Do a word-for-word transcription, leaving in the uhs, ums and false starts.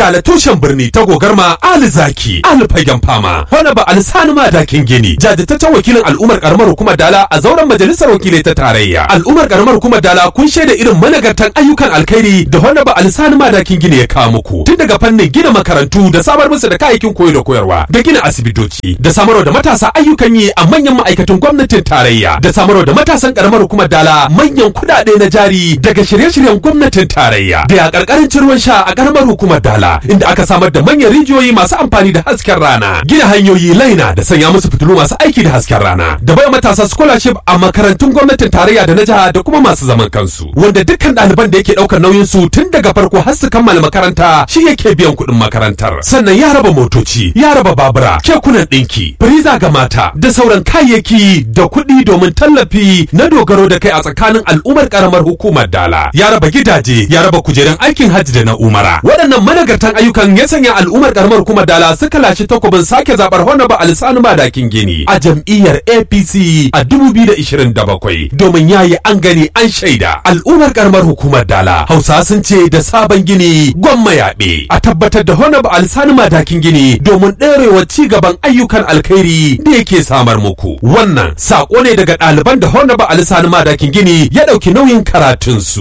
Dala tushen birni ta gogarma Ali Zaki Ali Fagen Fama Honorable Alisani Madakin Gini jajirtaccen wakilin al'ummar karamar hukumar Dala a zauren majalisar wakilai ta tarayya. Al'ummar karamar hukumar Dala kun shaida irin managartan ayyukan alkhairi da Honorable Alisani Madakin Gini ya kawo muku tun daga fannin gina makarantu da samar musu da kayayyakin koyo da koyarwa da gina asibitoci da samarwa da matasa ayyukan yi a manyan ma'aikatan gwamnatin tarayya da samarwa da matasan karamar hukumar Dala manyan kuɗaɗe na jari daga shirye-shiryen gwamnatin tarayya da ya karkarin ruwan sha a karamar hukumar Dala inda aka samar da manyan rijiyoyi masu amfani da hasken rana gina hanyoyi laina da sanya musu fitilu masu aiki da hasken rana da bai matasa scholarship a makarantun gwamnatin tarayya da na jiha da kuma masu zaman kansu wanda dukkan ɗaliban da yake ɗaukar nauyin su tun daga farko har su kammala makaranta shi yake biyan kuɗin makarantar sannan ya raba motoci ya raba babura kekunan ɗinki firiza ga mata da sauran kayayyaki da kuɗi domin tallafi na dogaro da kai a tsakanin al'ummar karamar hukumar Dala ya raba gidaje ya raba kujerun aikin hajji da na umara waɗannan managartan ayyukan ya sanya al'ummar karamar hukumar Dala suka lashe takobin sake zabar Honorable Alisani Madakin Gini a jam'iyyar A P C a dubu biyu da ishirin da bakwai domin yayi an gani an shaida al'ummar karamar hukumar Dala Hausa sun ce da sabon gini gwamma yaɓe a tabbatar da Honorable Alisani Madakin Gini domin ɗorewa ci gaban ayyukan alkhairi da yake samar muku wannan sako ne daga ɗaliban da Honorable Alisani Madakin Gini ya ɗauki nauyin karatunsu.